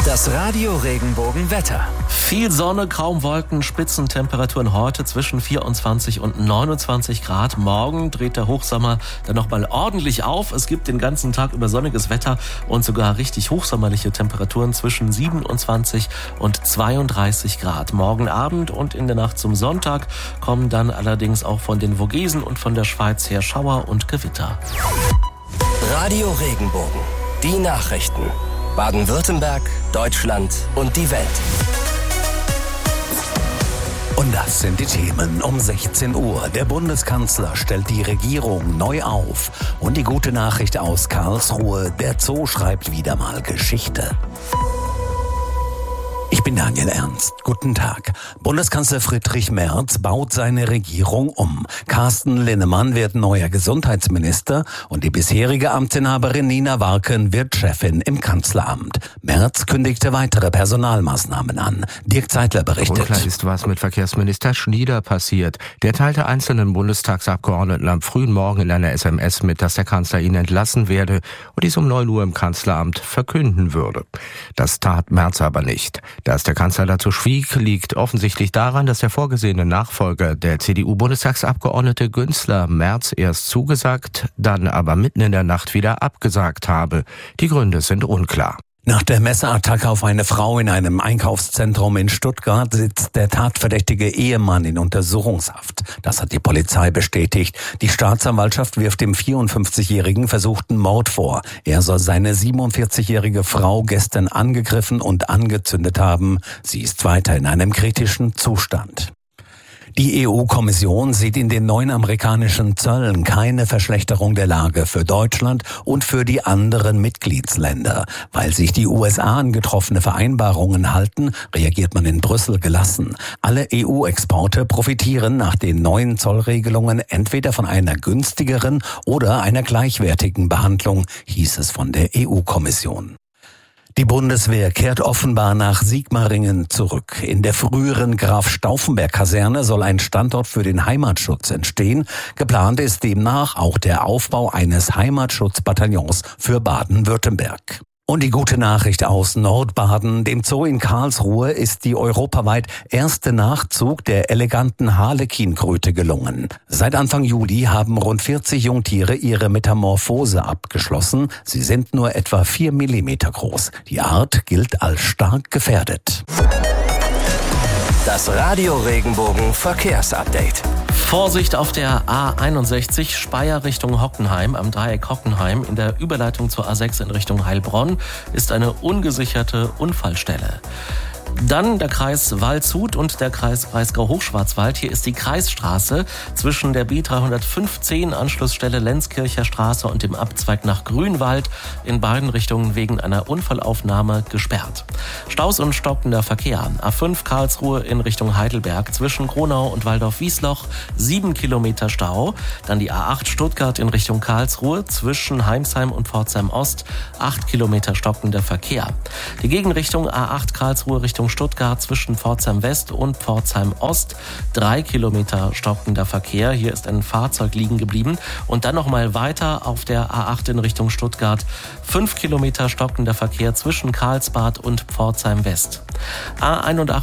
Das Radio Regenbogen-Wetter. Viel Sonne, kaum Wolken, Spitzentemperaturen heute zwischen 24 und 29 Grad. Morgen dreht der Hochsommer dann nochmal ordentlich auf. Es gibt den ganzen Tag über sonniges Wetter und sogar richtig hochsommerliche Temperaturen zwischen 27 und 32 Grad. Morgen Abend und in der Nacht zum Sonntag kommen dann allerdings auch von den Vogesen und von der Schweiz her Schauer und Gewitter. Radio Regenbogen. Die Nachrichten. Baden-Württemberg, Deutschland und die Welt. Und das sind die Themen um 16 Uhr. Der Bundeskanzler stellt die Regierung neu auf. Und die gute Nachricht aus Karlsruhe, der Zoo schreibt wieder mal Geschichte. Ich bin Daniel Ernst. Guten Tag. Bundeskanzler Friedrich Merz baut seine Regierung um. Carsten Linnemann wird neuer Gesundheitsminister und die bisherige Amtsinhaberin Nina Warken wird Chefin im Kanzleramt. Merz kündigte weitere Personalmaßnahmen an. Dirk Zeitler berichtet. Unklar ist, was mit Verkehrsminister Schnieder passiert. Der teilte einzelnen Bundestagsabgeordneten am frühen Morgen in einer SMS mit, dass der Kanzler ihn entlassen werde und dies um 9 Uhr im Kanzleramt verkünden würde. Das tat Merz aber nicht. Dass der Kanzler dazu schwieg, liegt offensichtlich daran, dass der vorgesehene Nachfolger, der CDU-Bundestagsabgeordnete Günzler, Merz erst zugesagt, dann aber mitten in der Nacht wieder abgesagt habe. Die Gründe sind unklar. Nach der Messerattacke auf eine Frau in einem Einkaufszentrum in Stuttgart sitzt der tatverdächtige Ehemann in Untersuchungshaft. Das hat die Polizei bestätigt. Die Staatsanwaltschaft wirft dem 54-jährigen versuchten Mord vor. Er soll seine 47-jährige Frau gestern angegriffen und angezündet haben. Sie ist weiter in einem kritischen Zustand. Die EU-Kommission sieht in den neuen amerikanischen Zöllen keine Verschlechterung der Lage für Deutschland und für die anderen Mitgliedsländer. Weil sich die USA an getroffene Vereinbarungen halten, reagiert man in Brüssel gelassen. Alle EU-Exporte profitieren nach den neuen Zollregelungen entweder von einer günstigeren oder einer gleichwertigen Behandlung, hieß es von der EU-Kommission. Die Bundeswehr kehrt offenbar nach Sigmaringen zurück. In der früheren Graf-Stauffenberg-Kaserne soll ein Standort für den Heimatschutz entstehen. Geplant ist demnach auch der Aufbau eines Heimatschutzbataillons für Baden-Württemberg. Und die gute Nachricht aus Nordbaden. Dem Zoo in Karlsruhe ist die europaweit erste Nachzug der eleganten Harlekinkröte gelungen. Seit Anfang Juli haben rund 40 Jungtiere ihre Metamorphose abgeschlossen. Sie sind nur etwa 4 Millimeter groß. Die Art gilt als stark gefährdet. Das Radio Regenbogen Verkehrsupdate. Vorsicht auf der A61 Speyer Richtung Hockenheim, am Dreieck Hockenheim. In der Überleitung zur A6 in Richtung Heilbronn ist eine ungesicherte Unfallstelle. Dann der Kreis Waldshut und der Kreis Breisgau-Hochschwarzwald. Hier ist die Kreisstraße zwischen der B315 Anschlussstelle Lenzkircher Straße und dem Abzweig nach Grünwald in beiden Richtungen wegen einer Unfallaufnahme gesperrt. Staus und stockender Verkehr. A5 Karlsruhe in Richtung Heidelberg zwischen Kronau und Waldorf-Wiesloch 7 Kilometer Stau. Dann die A8 Stuttgart in Richtung Karlsruhe zwischen Heimsheim und Pforzheim Ost 8 Kilometer stockender Verkehr. Die Gegenrichtung A8 Karlsruhe Richtung Stuttgart zwischen Pforzheim West und Pforzheim Ost 3 Kilometer stockender Verkehr. Hier ist ein Fahrzeug liegen geblieben. Und dann nochmal weiter auf der A8 in Richtung Stuttgart 5 Kilometer stockender Verkehr zwischen Karlsbad und Pforzheim West. A81